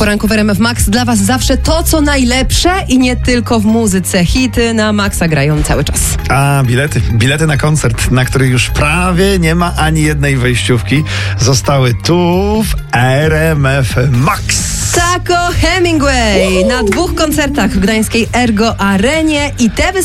poranku w RMF Max dla was zawsze to, co najlepsze i nie tylko w muzyce. Hity na Maxa grają cały czas. A bilety na koncert, na który już prawie nie ma ani jednej wejściówki, zostały tu w RMF Max. Taco Hemingway na 2 koncertach w gdańskiej Ergo Arenie i te